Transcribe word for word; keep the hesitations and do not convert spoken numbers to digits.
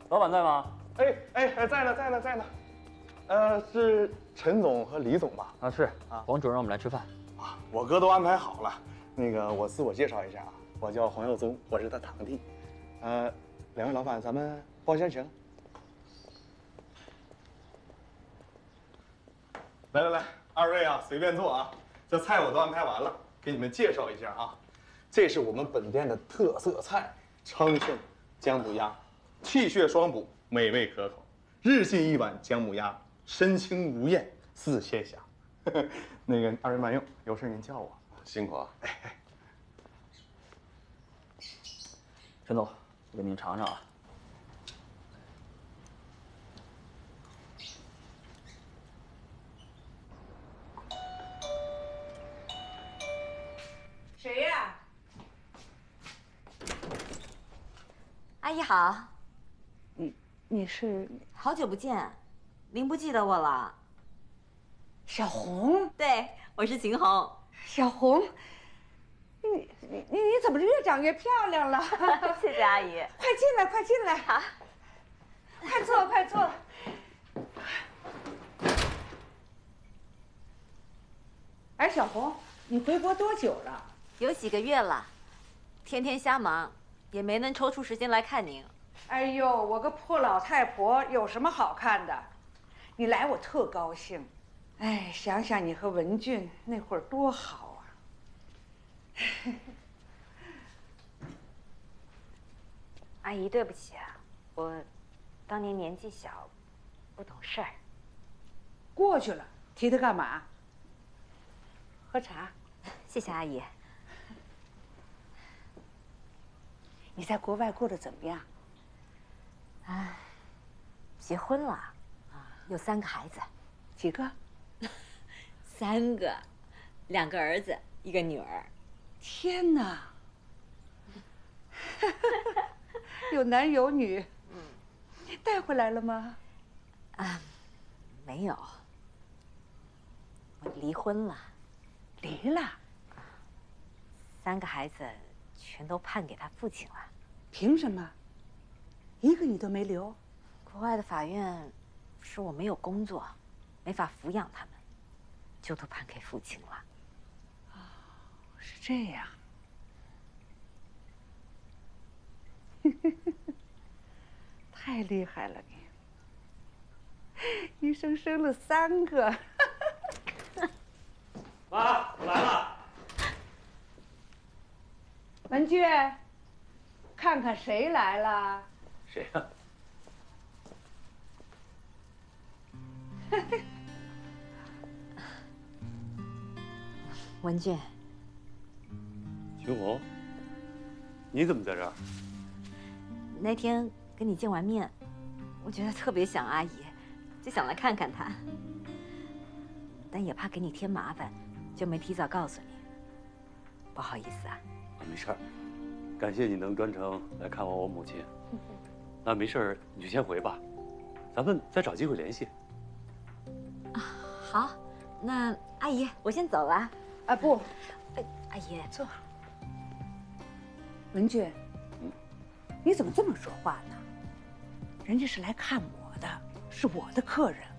老板在吗？ 哎哎哎，在呢在呢在呢。呃，是陈总和李总吧？ 啊，是啊，王主任让我们来吃饭。 啊，我哥都安排好了。那个，我自我介绍一下啊，我叫黄耀宗，我是他堂弟。呃，两位老板，咱们包厢请。来来来，二位啊，随便坐啊。这菜我都安排完了，给你们介绍一下啊。这是我们本店的特色菜——昌盛姜母鸭，气血双补，美味可口。日进一碗姜母鸭，身轻如燕，似仙侠。那个二位慢用，有事您叫我。 辛苦啊！ 哎哎， 陈总，我给您尝尝啊。 谁呀？ 阿姨好， 你你是好久不见，您不记得我了？ 小红？ 对，我是秦红。 小红，你你你你怎么越长越漂亮了？ 谢谢阿姨。 快进来，快进来！ 好， 快坐，快坐。哎，小红，你回国多久了？ 有几个月了，天天瞎忙，也没能抽出时间来看您。 哎呦，我个破老太婆有什么好看的？你来我特高兴。哎，想想你和文俊那会儿多好啊！ 阿姨，对不起啊，我当年年纪小，不懂事儿。 过去了，提它干嘛？喝茶。 谢谢阿姨。 你在国外过得怎么样？ 哎，结婚了，啊，有三个孩子。 几个？ 三个，两个儿子，一个女儿。 天哪！有男有女。嗯。带回来了吗？ 啊，没有。我离婚了。 离了？ 三个孩子全都判给他父亲了。 凭什么？一个你都没留？ 国外的法院说我没有工作，没法抚养他们，就都判给父亲了。 哦，是这样。太厉害了你！一生生了三个。 妈，我来了。 文俊，看看谁来了？ 谁呀？ 文俊。 秦红，你怎么在这儿？ 那天跟你见完面，我觉得特别想阿姨，就想来看看她，但也怕给你添麻烦，就没提早告诉你。不好意思啊。 啊，没事儿，感谢你能专程来看望我母亲。那没事儿，你就先回吧，咱们再找机会联系。 啊，好，那阿姨，我先走了。 啊不， 哎，阿姨坐。文俊，嗯，你怎么这么说话呢？人家是来看我的，是我的客人。